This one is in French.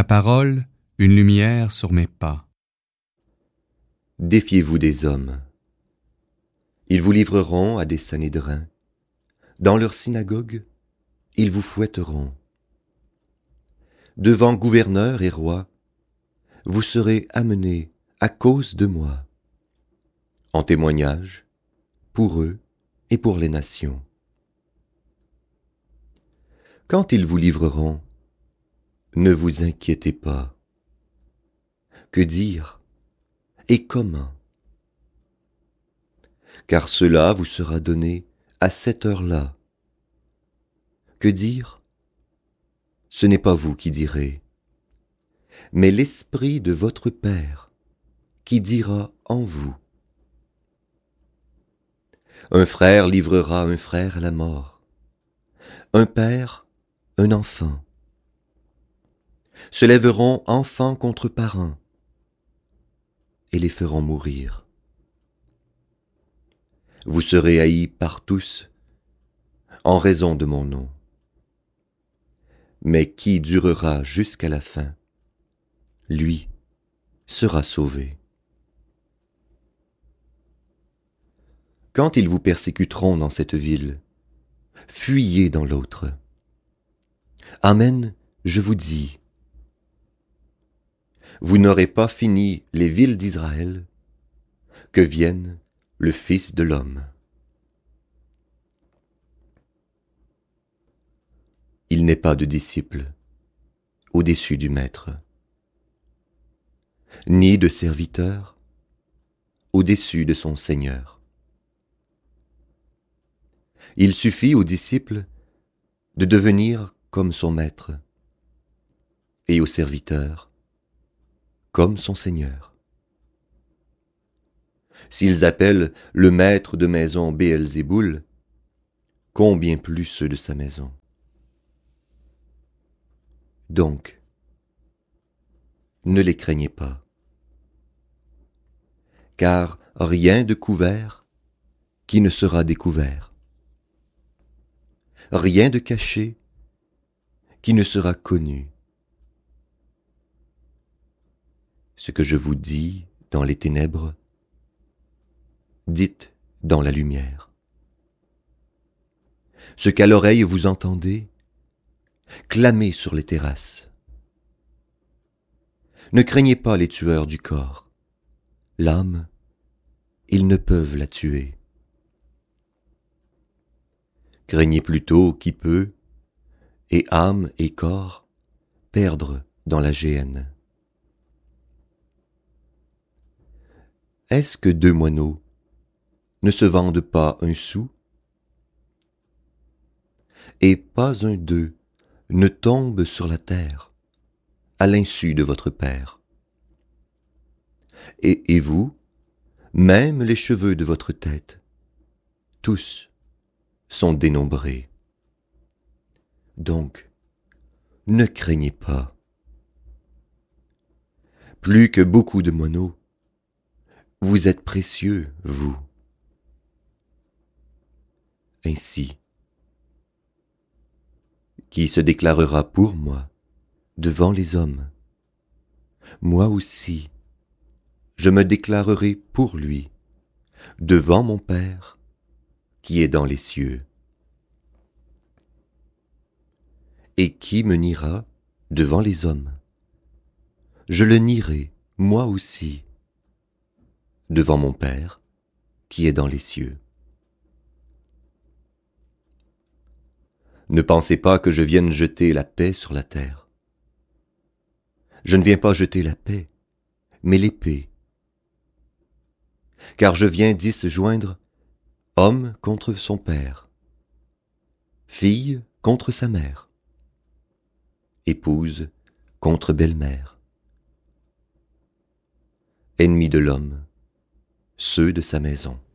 Ta parole, une lumière sur mes pas. Défiez-vous des hommes. Ils vous livreront à des sanédrins. Dans leur synagogue, ils vous fouetteront. Devant gouverneurs et rois, vous serez amenés à cause de moi, en témoignage, pour eux et pour les nations. Quand ils vous livreront, ne vous inquiétez pas. Que dire et comment? Car cela vous sera donné à cette heure-là. Que dire? Ce n'est pas vous qui direz, mais l'Esprit de votre Père qui dira en vous. Un frère livrera un frère à la mort, un père, un enfant. Se lèveront enfants contre parents et les feront mourir. Vous serez haïs par tous en raison de mon nom. Mais qui durera jusqu'à la fin, lui sera sauvé. Quand ils vous persécuteront dans cette ville, fuyez dans l'autre. Amen, je vous dis, vous n'aurez pas fini les villes d'Israël que vienne le Fils de l'homme. Il n'est pas de disciple au-dessus du Maître, ni de serviteur au-dessus de son Seigneur. Il suffit au disciple de devenir comme son Maître, et au serviteur comme son Seigneur. S'ils appellent le maître de maison Béelzéboul, combien plus ceux de sa maison? Donc, ne les craignez pas, car rien de couvert qui ne sera découvert, rien de caché qui ne sera connu. Ce que je vous dis dans les ténèbres, dites dans la lumière. Ce qu'à l'oreille vous entendez, clamez sur les terrasses. Ne craignez pas les tueurs du corps. L'âme, ils ne peuvent la tuer. Craignez plutôt qui peut, et âme et corps, perdre dans la géhenne. Est-ce que 2 moineaux ne se vendent pas un sou? Et pas un d'eux ne tombe sur la terre, à l'insu de votre Père. Et vous, même les cheveux de votre tête, tous sont dénombrés. Donc, ne craignez pas. Plus que beaucoup de moineaux, vous êtes précieux, vous. Ainsi, qui se déclarera pour moi devant les hommes, moi aussi, je me déclarerai pour lui devant mon Père qui est dans les cieux. Et qui me niera devant les hommes, je le nierai moi aussi devant mon Père qui est dans les cieux. Ne pensez pas que je vienne jeter la paix sur la terre. Je ne viens pas jeter la paix, mais l'épée. Car je viens disjoindre homme contre son père, fille contre sa mère, épouse contre belle-mère, ennemis de l'homme, ceux de sa maison.